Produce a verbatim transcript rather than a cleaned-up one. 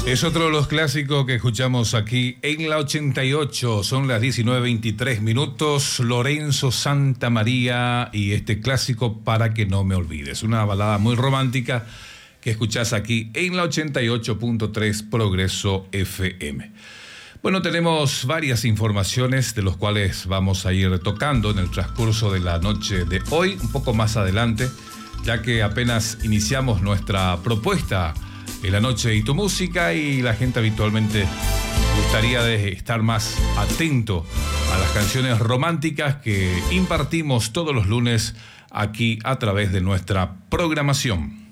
Es otro de los clásicos que escuchamos aquí en la ochenta y ocho. Son las diecinueve veintitrés minutos. Lorenzo Santamaría y este clásico Para que no me olvides. Una balada muy romántica que escuchás aquí en la ochenta y ocho punto tres Progreso F M. Bueno, tenemos varias informaciones de los cuales vamos a ir tocando en el transcurso de la noche de hoy, un poco más adelante, ya que apenas iniciamos nuestra propuesta en la noche y tu música, y la gente habitualmente gustaría de estar más atento a las canciones románticas que impartimos todos los lunes aquí a través de nuestra programación.